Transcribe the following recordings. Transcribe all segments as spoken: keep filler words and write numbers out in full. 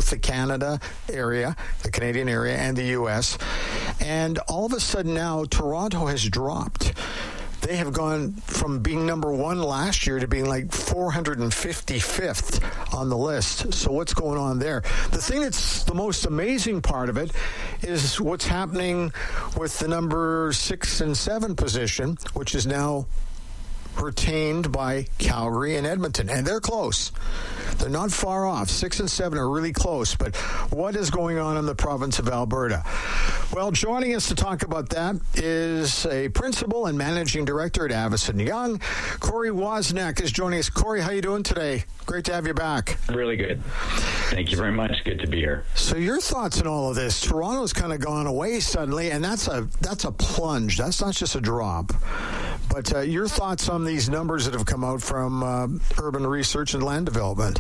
both the Canada area, the Canadian area, and the U S. And all of a sudden now, Toronto has dropped. They have gone from being number one last year to being like four hundred fifty-fifth on the list. So what's going on there? The thing that's the most amazing part of it is what's happening with the number six and seven position, which is now retained by Calgary and Edmonton, and they're close. They're not far off. Six and seven are really close, but what is going on in the province of Alberta? Well, joining us to talk about that is a principal and managing director at Avison Young. Corey Wozniak is joining us. Corey, how you doing today? Great to have you back. Really good. Thank you very much. Good to be here. So your thoughts on all of this? Toronto's kind of gone away suddenly, and that's a that's a plunge. That's not just a drop. But uh, your thoughts on these numbers that have come out from uh, Urban Research and Land Development?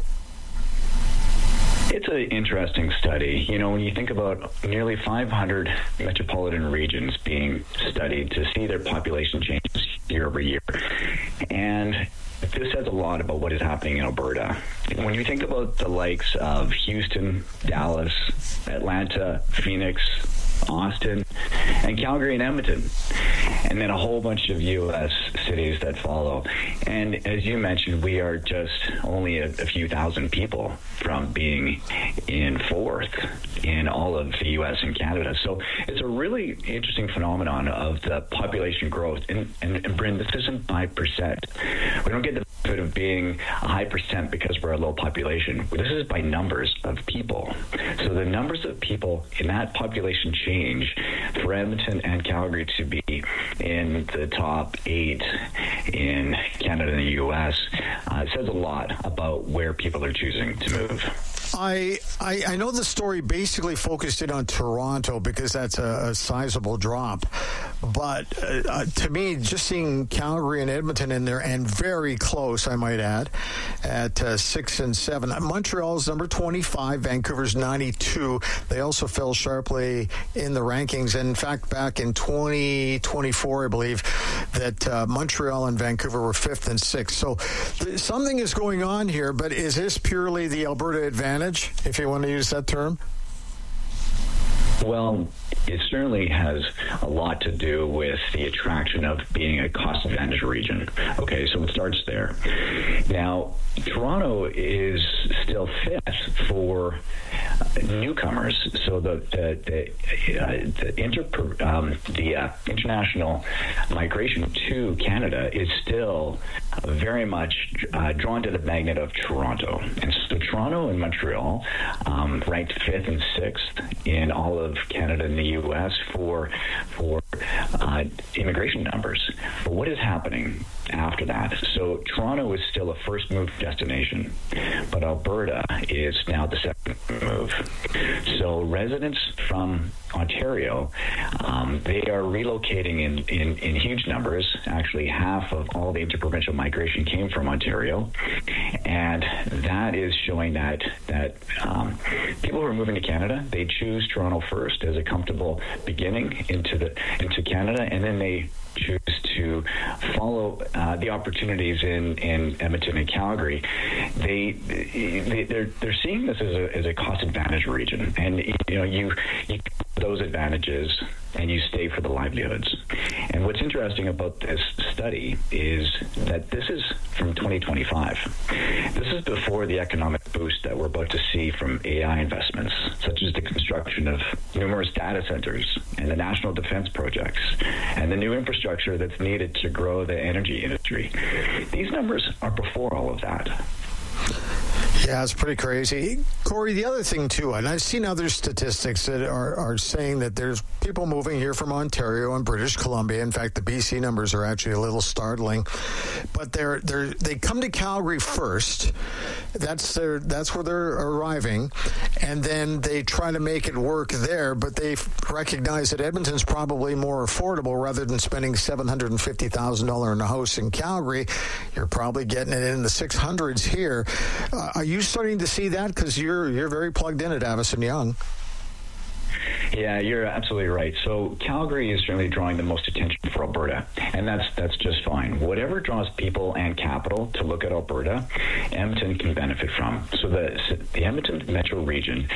It's an interesting study. You know, when you think about nearly five hundred metropolitan regions being studied to see their population changes year over year, and this says a lot about what is happening in Alberta. When you think about the likes of Houston, Dallas, Atlanta, Phoenix, Austin, and Calgary and Edmonton, and then a whole bunch of U S cities that follow. And as you mentioned, we are just only a, a few thousand people from being in fourth in all of the U S and Canada. So it's a really interesting phenomenon of the population growth. And, and, and Bryn, this isn't by percent. We don't get the benefit of being a high percent because we're a low population. This is by numbers of people. So the numbers of people in that population change for Edmonton and Calgary to be in the top eight in Canada and the U S uh, it says a lot about where people are choosing to move. I, I I know the story basically focused in on Toronto because that's a, a sizable drop. But uh, to me, just seeing Calgary and Edmonton in there, and very close, I might add, at uh, six and seven. Montreal's number twenty-five, Vancouver's ninety-two. They also fell sharply in the rankings. And in fact, back in twenty twenty-four, I believe, that uh, Montreal and Vancouver were fifth and sixth. So th- something is going on here, but is this purely the Alberta advantage, if you want to use that term? Well, it certainly has a lot to do with the attraction of being a cost advantage region. Okay, so it starts there. Now, Toronto is still fifth for newcomers. So the the the, uh, the, inter, um, the uh, international migration to Canada is still very much uh, drawn to the magnet of Toronto. And so Toronto and Montreal um, ranked fifth and sixth in all of Canada and the U S for for uh, immigration numbers. But what is happening after that? So Toronto is still a first move destination, but Alberta is now the second move. So residents from Ontario, um, they are relocating in, in, in huge numbers. Actually, half of all the interprovincial migration came from Ontario, and that is showing that that um, people who are moving to Canada, they choose Toronto first as a comfortable beginning into the into Canada, and then they choose to follow uh, the opportunities in, in Edmonton and Calgary. They, they they're they're seeing this as a as a cost advantage region, and you know you you those advantages and you stay for the livelihoods. And what's interesting about this study is that this is from twenty twenty-five. This is before the economic boost that we're about to see from A I investments, such as the construction of numerous data centers and the national defense projects and the new infrastructure that's needed to grow the energy industry. These numbers are before all of that. Yeah, it's pretty crazy. Corey, the other thing, too, and I've seen other statistics that are, are saying that there's people moving here from Ontario and British Columbia. In fact, the B C numbers are actually a little startling. But they're they're they come to Calgary first. That's their that's where they're arriving, and then they try to make it work there. But they recognize that Edmonton's probably more affordable. Rather than spending seven hundred and fifty thousand dollars in a house in Calgary, you're probably getting it in the six hundreds here. Uh, are you starting to see that? Because you're you're very plugged in at Avison Young. Yeah, you're absolutely right. So Calgary is certainly drawing the most attention for Alberta, and that's that's just fine. Whatever draws people and capital to look at Alberta, Edmonton can benefit from. So the the Edmonton metro region